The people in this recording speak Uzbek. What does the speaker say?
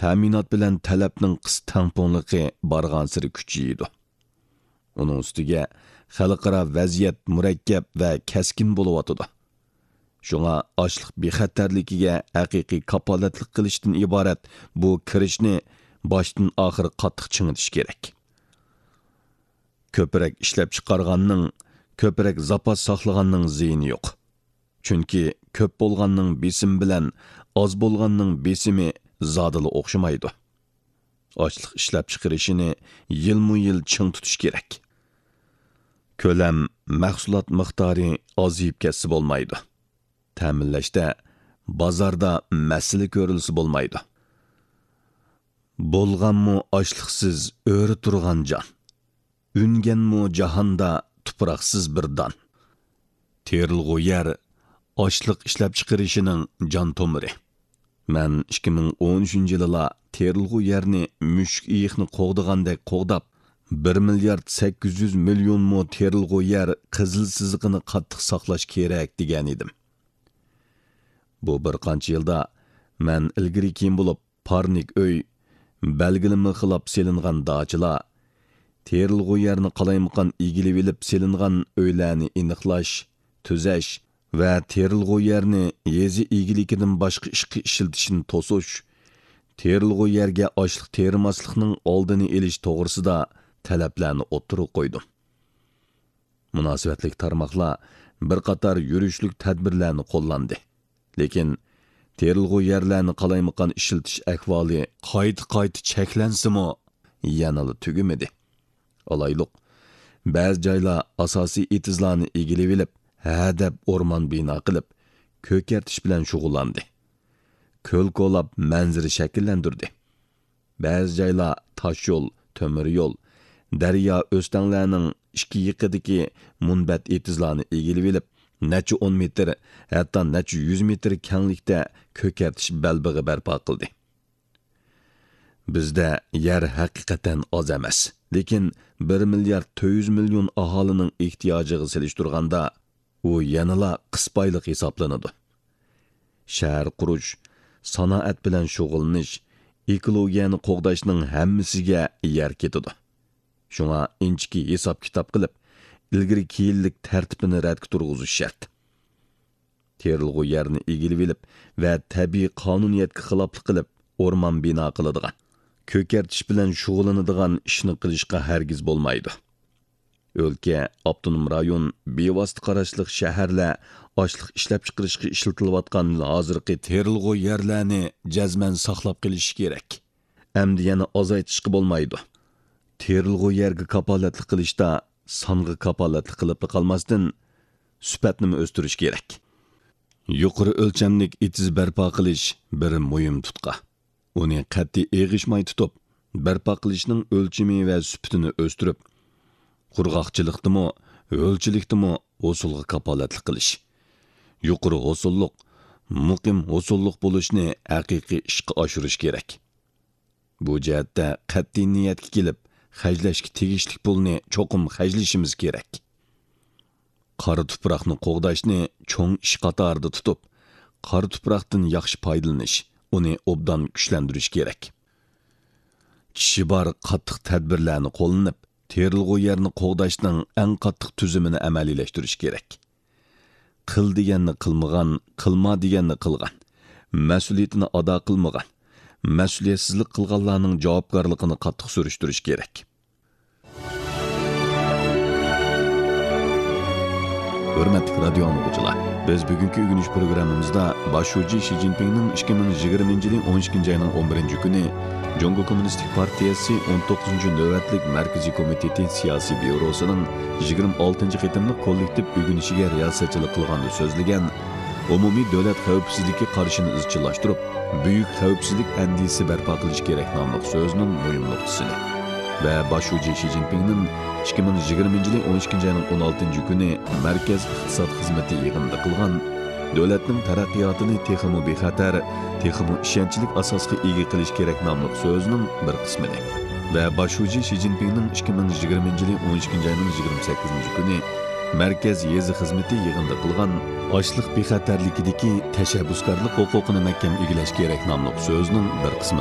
ta'minot bilan talabning qis-tangpongligi barg'ansiri kuchaydi. Uning ustiga xalqaro vaziyat murakkab va kaskin bo'layotdi. Shunga ochliq bexatarligiga haqiqiy kapolatlik qilishdan iborat bu kirishni boshdan oxir qattiq chingitish kerak. Ko'proq ishlab chiqarganning, ko'proq zapas saqlaganning ziyini yo'q. Chunki ko'p bo'lganning besim bilan oz bo'lganning besimi zodili o'xshamaydi. Ochliq ishlab chiqarishini yilmu-yil ching tutish kerak. Ko'lam, mahsulot miqdori ozayib ketsa bo'lmaydi. Ta'minlashda bozorda masala ko'rilsa bo'lmaydi. Bo'lganmi ochliqsiz o'ri turgan jon. Unganmi jahonda tuproqsiz bir don. Terilg'u yer ochliq ishlab chiqarishining jon tomiri. Men 2013-yilda terilg'u yerni mushuk iyiqni qo'g'digandek qo'g'dab 1 milliard 800 million mo terilg'u yer qizil siziqini qattiq saqlash kerak degan edim. Bu bir qancha yilda men ilgari keyin bo'lib parnik uy, belgilimi xilab selingan dachilar, terilg'u yerni qalaymaqan egilib elib selingan uylarni aniqlash, tuzash va terilg'u yerni yezi egilikidan boshqa ishga ishiltishini to'sish, terilg'u yerga ochliq terimaslikning oldini olish to'g'risida talablarni o'ttirib qo'ydim. Munosabatli tarmoqlar bir qator yurishlik tadbirlarni qo'llandi. Lekin terilg'u yerlarni qalaymaqan ishiltish ahvoli qayta cheklansimi, yanali tugimidi. Olayliq, ba'zi joylar asosiy etizlarni egilib elib, hadab o'rmon bino qilib, ko'kartish bilan shug'ullandi. Ko'l qo'lab manzara shakllantirdi. Ba'zi joylar tosh yo'l, temir yo'l, daryo o'stanlarning ikki yiqidagi munbat etizlarni egilib elib, necha 10 metr, hatto necha 100 metr kenglikda ko'kartish balbig'i barpo qildi. Bizda yer haqiqatan oz emas, lekin 1 milliard 400 million aholining ehtiyojiga selishtirganda u yanala qisbayliq hisoblanadi. Shahar qurish, sanoat bilan shug'ullanish, ekologiyani qo'g'dashning hammasiga yer ketadi. Shunga inchki hisob kitob qilib, ilgari keyinlik tartibini radga turg'izish shart. Terilg'u yerni egilib elib va tabiiy qonuniyatga xiloflik qilib o'rmon bino qiladigan, ko'kartish bilan shug'ullanadigan ishni qilishga hargiz bo'lmaydi. O'lka, avtonom rayon, bevosita qarashliq shaharlar ochliq ishlab chiqarishga ishlatilayotgan hozirgi terilg'u yerlarni jazman saqlab qilish kerak. Endi yana ozaytishga bo'lmaydi. Terilg'u yerga kapolatlik qilishda songa kapolatlik qilib qolmasdan sifatni o'stirish kerak. Yuqori o'lchamlik etiz barpo qilish bir muhim tutqa. Uni qat'iy eg'ishmay tutib, barpo qilishning o'lchami va sifatini o'stirib, qurg'oqchilikdimi, o'lchilikdimi usulga kapolatlik qilish. Yuqori usulliq, muqim usulliq bo'lishni haqiqiy ishga oshirish kerak. Bu jihatda qat'iy niyatga kelib, xajlashga tegishli pulni cho'qim xajlashimiz kerak. Qora tuproqni qo'g'dashni cho'ng ish qatorida tutib, qora tuproqdan yaxshi foydalanish, uni obdan kuchlantirish kerak. Kishi bor qattiq tadbirlarni qo'llanib, terilg'u yerni qo'g'dashning eng qattiq tuzumini amaliylashtirish kerak. Qil deganni qilmagan, qilma deganni qilgan, mas'uliyatini ado qilmagan, mas'uliyatsizlik qilganlarning javobgarligini qattiq surishtirish kerak. Hurmatli radio dinləyicilər, biz bugünkü öyrəniş proqramımızda başçı Xi Jinping'nin 2020 yılın 12 ayının 11 günü Congo Kommunistik Partiyası 19. növbətlik Mərkəzi Komiteti Siyasi Bürosunun 26. qitimlik kollektiv öyrənişigə riyasətçilik qılğanda sözləyən umumi dövlət xəvfsizliyi qarşını izchilləşdirib, büyük xəvfsizlik əndisi bərpa qilish kerak nomli sözünün mühim nöqtəsini və başçı Xi Jinping'nin 2020 yılın 12 ayının 16 günü Mərkəz İqtisad Xizməti yığında qılğan dövlətin taraqqiyotini texmi bexatar, texmi ishonchlik asosga ega qilish kerak nomli so'zining bir qismini va başçı Xi Jinping'nin 2020 yılın 12 ayının 28 günü Mərkəz Yezi Xizməti yığında qılğan ochliq bexatarligidagi tashabbuskorlik huquqini mahkam egilash kerak nomli so'zining bir qismini